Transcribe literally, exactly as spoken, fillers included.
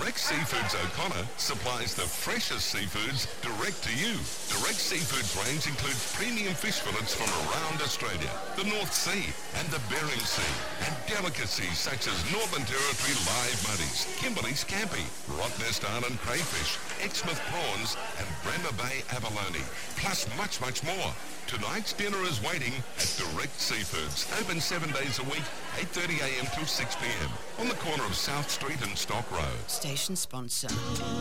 Direct Seafoods O'Connor supplies the freshest seafoods direct to you. Direct Seafoods range includes premium fish fillets from around Australia, the North Sea and the Bering Sea, and delicacies such as Northern Territory live muddies, Kimberley's Scampi, Rottnest Island crayfish, Exmouth prawns and Bremer Bay abalone, plus much, much more. Tonight's dinner is waiting at Direct Seafoods, open seven days a week, eight thirty a m till six p m on the corner of South Street and Stock Road. Station sponsor.